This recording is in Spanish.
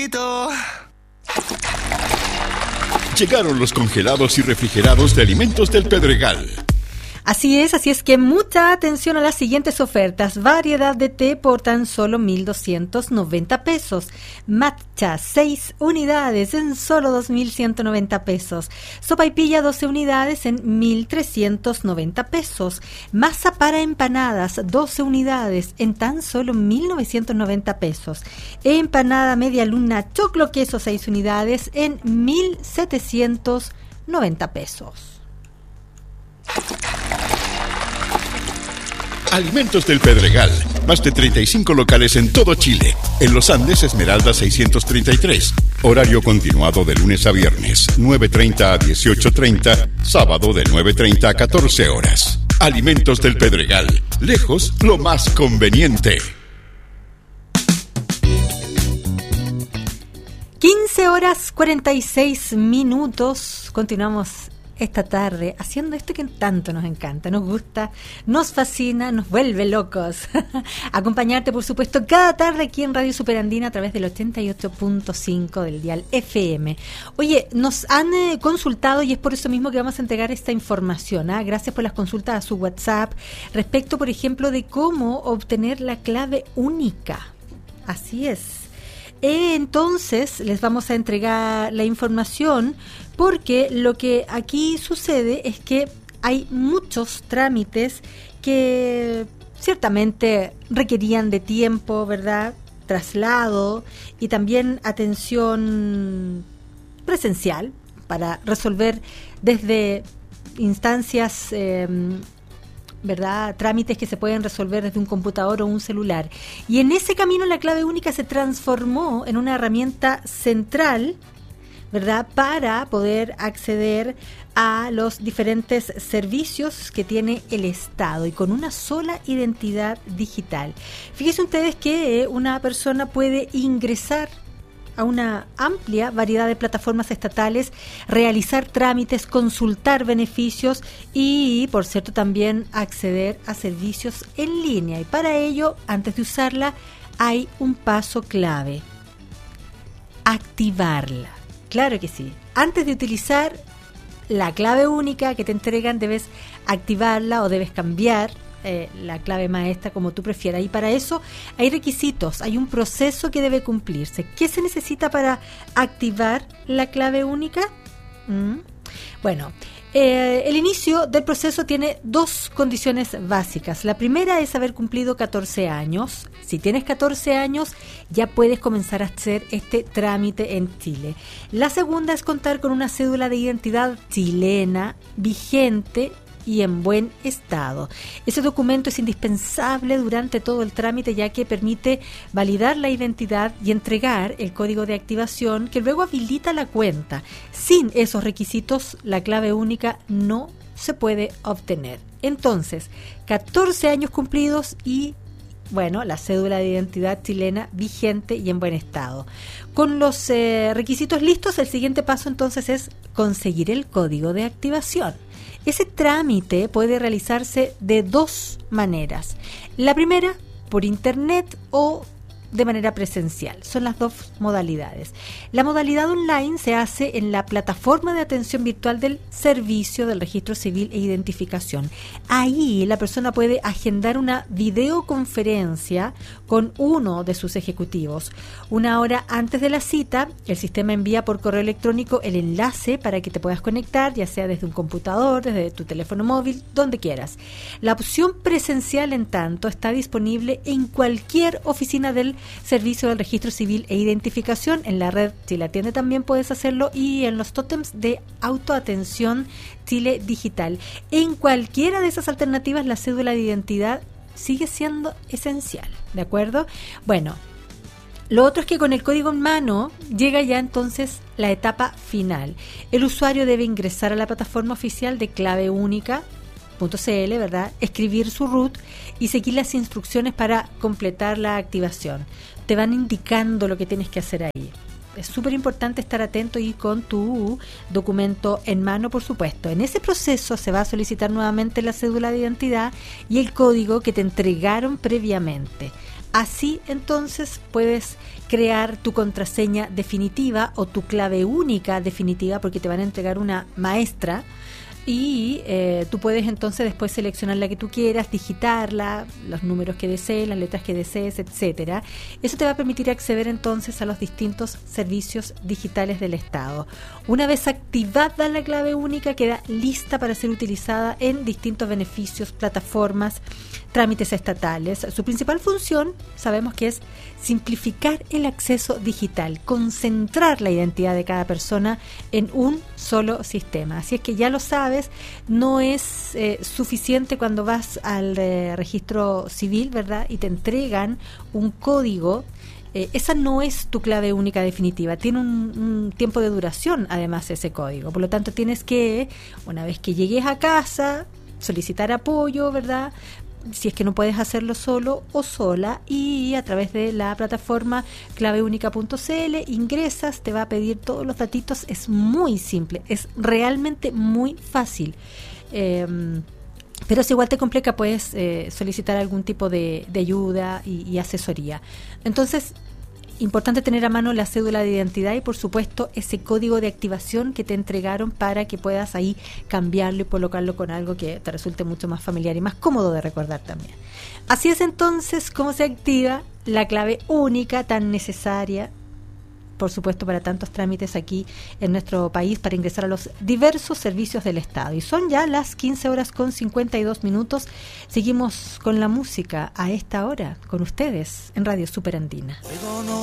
Llegaron los congelados y refrigerados de Alimentos del Pedregal. Así es que mucha atención a las siguientes ofertas. Variedad de té por tan solo 1,290 pesos. Matcha, 6 unidades en solo 2,190 pesos. Sopaipilla, 12 unidades en 1,390 pesos. Masa para empanadas, 12 unidades en tan solo 1,990 pesos. Empanada media luna, choclo queso, 6 unidades en 1,790 pesos. Alimentos del Pedregal. Más de 35 locales en todo Chile. En Los Andes, Esmeralda 633. Horario continuado de lunes a viernes, 9:30 a 18:30. Sábado de 9:30 a 14 horas. Alimentos del Pedregal. Lejos, lo más conveniente. 15:46. Continuamos esta tarde haciendo esto que tanto nos encanta, nos gusta, nos fascina, nos vuelve locos. Acompañarte, por supuesto, cada tarde aquí en Radio Superandina a través del 88.5 del dial FM. Oye, nos han consultado y es por eso mismo que vamos a entregar esta información. Gracias por las consultas a su WhatsApp respecto, por ejemplo, de cómo obtener la clave única. Así es. Entonces les vamos a entregar la información porque lo que aquí sucede es que hay muchos trámites que ciertamente requerían de tiempo, ¿verdad? Traslado y también atención presencial para resolver desde instancias ¿verdad? Trámites que se pueden resolver desde un computador o un celular. Y en ese camino la clave única se transformó en una herramienta central, ¿verdad? Para poder acceder a los diferentes servicios que tiene el Estado y con una sola identidad digital. Fíjense ustedes que una persona puede ingresar a una amplia variedad de plataformas estatales, realizar trámites, consultar beneficios y, por cierto, también acceder a servicios en línea. Y para ello, antes de usarla, hay un paso clave: activarla. Claro que sí. Antes de utilizar la clave única que te entregan, debes activarla o debes cambiar la clave maestra, como tú prefieras. Y para eso hay requisitos, hay un proceso que debe cumplirse. ¿Qué se necesita para activar la clave única? Bueno, el inicio del proceso tiene dos condiciones básicas. La primera es haber cumplido 14 años. Si tienes 14 años, ya puedes comenzar a hacer este trámite en Chile. La segunda es contar con una cédula de identidad chilena vigente y en buen estado. Ese documento es indispensable durante todo el trámite, ya que permite validar la identidad y entregar el código de activación que luego habilita la cuenta. Sin esos requisitos, la clave única no se puede obtener. Entonces, 14 años cumplidos y bueno, la cédula de identidad chilena vigente y en buen estado. Con los requisitos listos, el siguiente paso entonces es conseguir el código de activación. Ese trámite puede realizarse de dos maneras. La primera, por internet o de manera presencial. Son las dos modalidades. La modalidad online se hace en la plataforma de atención virtual del Servicio del Registro Civil e Identificación. Ahí la persona puede agendar una videoconferencia con uno de sus ejecutivos. Una hora antes de la cita, el sistema envía por correo electrónico el enlace para que te puedas conectar, ya sea desde un computador, desde tu teléfono móvil, donde quieras. La opción presencial, en tanto, está disponible en cualquier oficina del Servicio del Registro Civil e Identificación. En la red Chile Atiende también puedes hacerlo, y en los tótems de autoatención Chile Digital. En cualquiera de esas alternativas, la cédula de identidad sigue siendo esencial, ¿de acuerdo? Bueno, lo otro es que con el código en mano llega ya entonces la etapa final. El usuario debe ingresar a la plataforma oficial de claveúnica.cl, ¿verdad? Escribir su root y seguir las instrucciones para completar la activación. Te van indicando lo que tienes que hacer ahí. Es súper importante estar atento y con tu documento en mano, por supuesto. En ese proceso se va a solicitar nuevamente la cédula de identidad y el código que te entregaron previamente. Así entonces puedes crear tu contraseña definitiva o tu clave única definitiva, porque te van a entregar una maestra y tú puedes entonces después seleccionar la que tú quieras, digitarla, los números que desees, las letras que desees, etcétera. Eso te va a permitir acceder entonces a los distintos servicios digitales del Estado. Una vez activada la clave única, queda lista para ser utilizada en distintos beneficios, plataformas, trámites estatales. Su principal función, sabemos que es simplificar el acceso digital, concentrar la identidad de cada persona en un solo sistema. Así es que ya lo sabes, no es suficiente cuando vas al registro civil, ¿verdad? Y te entregan un código. Esa no es tu clave única definitiva, tiene un tiempo de duración además ese código, por lo tanto tienes que, una vez que llegues a casa, solicitar apoyo, ¿verdad?, si es que no puedes hacerlo solo o sola, y a través de la plataforma claveúnica.cl ingresas, te va a pedir todos los datitos, es muy simple, es realmente muy fácil. Pero si igual te complica, puedes solicitar algún tipo de ayuda y asesoría. Entonces, importante tener a mano la cédula de identidad y, por supuesto, ese código de activación que te entregaron para que puedas ahí cambiarlo y colocarlo con algo que te resulte mucho más familiar y más cómodo de recordar también. Así es entonces como se activa la clave única tan necesaria, por supuesto, para tantos trámites aquí en nuestro país para ingresar a los diversos servicios del Estado. Y son ya las 15:52. Seguimos con la música a esta hora con ustedes en Radio Super Andina.